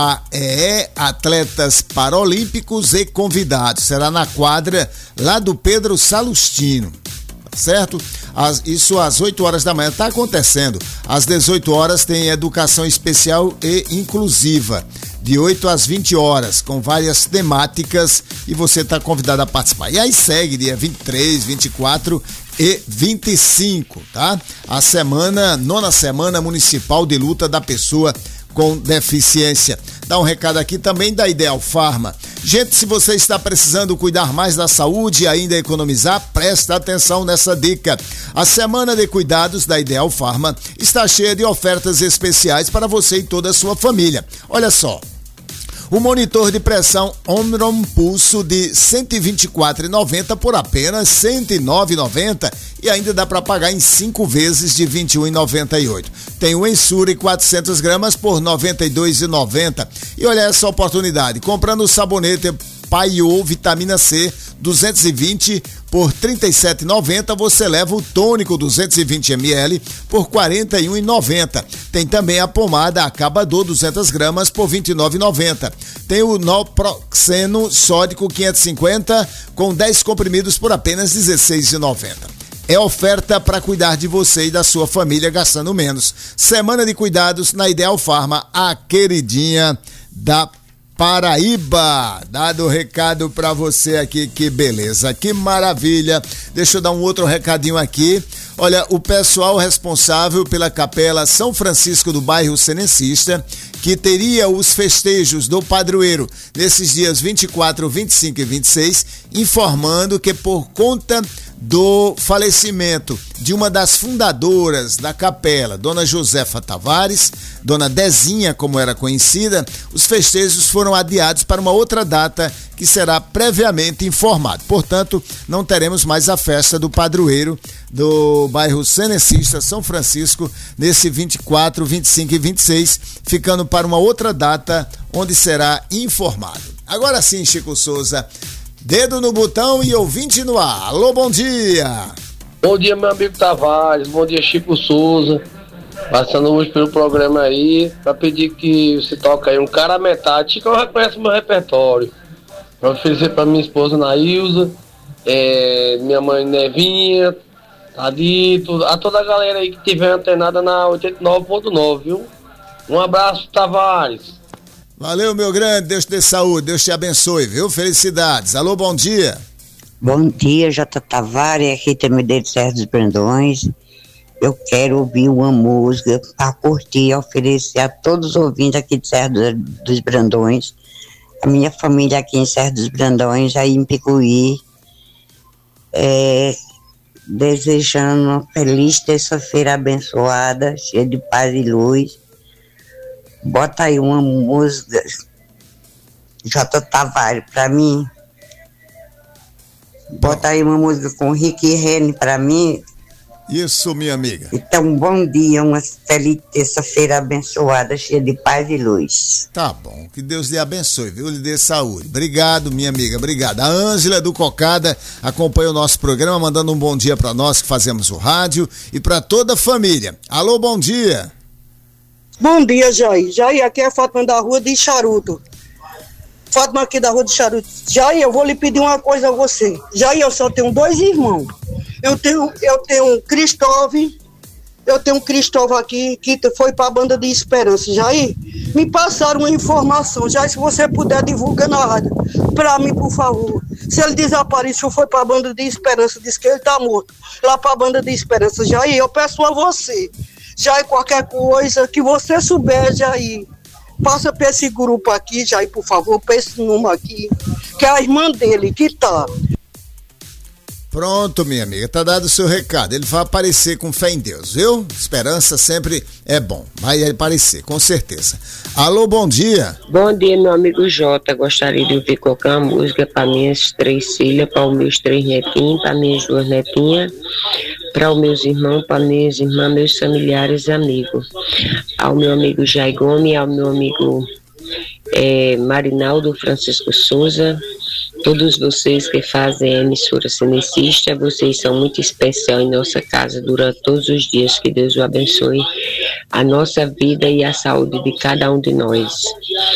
atletas paralímpicos e convidados. Será na quadra lá do Pedro Salustino, certo? Isso às 8 horas da manhã, está acontecendo. Às 18 horas tem educação especial e inclusiva, de 8 às 20 horas, com várias temáticas, e você está convidado a participar. E aí segue dia 23, 24 e 25, tá? A nona semana municipal de luta da pessoa com deficiência. Dá um recado aqui também da Ideal Farma. Gente, se você está precisando cuidar mais da saúde e ainda economizar, presta atenção nessa dica. A semana de cuidados da Ideal Farma está cheia de ofertas especiais para você e toda a sua família. Olha só. O monitor de pressão Omron Pulso de R$ 124,90 por apenas R$ 109,90 e ainda dá para pagar em 5 vezes de R$ 21,98. Tem o Ensure 400 gramas por R$ 92,90. E olha essa oportunidade, comprando o sabonete Paiô Vitamina C 220 por R$ 37,90, você leva o tônico 220 ml por R$ 41,90. Tem também a pomada Acabador 200 gramas por R$ 29,90. Tem o Naproxeno sódico 550 com 10 comprimidos por apenas R$ 16,90. É oferta para cuidar de você e da sua família gastando menos. Semana de cuidados na Ideal Farma, a queridinha da Paraíba. Dado o recado para você aqui, que beleza, que maravilha. Deixa eu dar um outro recadinho aqui. Olha, o pessoal responsável pela Capela São Francisco do bairro Senecista, que teria os festejos do padroeiro nesses dias 24, 25 e 26, informando que por conta do falecimento de uma das fundadoras da capela, Dona Josefa Tavares, Dona Dezinha, como era conhecida, os festejos foram adiados para uma outra data que será previamente informado. Portanto, não teremos mais a festa do padroeiro do bairro Senecista, São Francisco, nesse 24, 25 e 26, ficando para uma outra data onde será informado. Agora sim, Chico Souza, dedo no botão e ouvinte no ar. Alô, bom dia. Bom dia, meu amigo Tavares. Bom dia, Chico Souza. Passando hoje pelo programa aí, pra pedir que você toque aí um cara à metade. Chico reconhece meu repertório. Pra oferecer pra minha esposa Nailza, minha mãe Nevinha, Tadito, a toda a galera aí que tiver antenada na 89.9, viu? Um abraço, Tavares. Valeu, meu grande, Deus te dê saúde, Deus te abençoe, viu? Felicidades. Alô, bom dia. Bom dia, J. Tavares, aqui também de Serra dos Brandões. Eu quero ouvir uma música para curtir e oferecer a todos os ouvintes aqui de Serra dos Brandões, a minha família aqui em Serra dos Brandões, aí em Picuí, desejando uma feliz terça-feira abençoada, cheia de paz e luz. Bota aí uma música, J. Tavares, pra mim. Bota aí uma música com Rick e Rene pra mim. Isso, minha amiga. Então, bom dia, uma feliz terça-feira abençoada, cheia de paz e luz. Tá bom, que Deus lhe abençoe, viu? Lhe dê saúde. Obrigado, minha amiga, obrigado. A Ângela do Cocada acompanha o nosso programa, mandando um bom dia pra nós que fazemos o rádio e pra toda a família. Alô, bom dia. Bom dia, Jair. Jair, aqui é Fátima da Rua de Charuto. Fátima aqui da Rua de Charuto. Jair, eu vou lhe pedir uma coisa a você. Jair, eu só tenho 2 irmãos. Eu tenho um Cristóvão aqui que foi para a Banda de Esperança. Jair, me passaram uma informação. Jair, se você puder divulgar na rádio, para mim, por favor. Se ele desapareceu, foi para a Banda de Esperança, disse que ele está morto. Lá para a Banda de Esperança. Jair, eu peço a você. Jair, qualquer coisa que você souber, Jair, passa para esse grupo aqui, Jair, por favor, para esse número aqui, que é a irmã dele que tá. Pronto, minha amiga, tá dado o seu recado. Ele vai aparecer com fé em Deus, viu? Esperança sempre é bom, vai aparecer, com certeza. Alô, bom dia. Bom dia, meu amigo Jota. Gostaria de ouvir qualquer música para minhas 3 filhas, para os meus 3 netinhos, para minhas 2 netinhas, para os meus irmãos, para minhas irmãs, meus familiares e amigos. Ao meu amigo Jair Gomes, ao meu amigo Marinaldo Francisco Souza, todos vocês que fazem a emissora Senecista, vocês são muito especiais em nossa casa durante todos os dias. Que Deus o abençoe a nossa vida e a saúde de cada um de nós.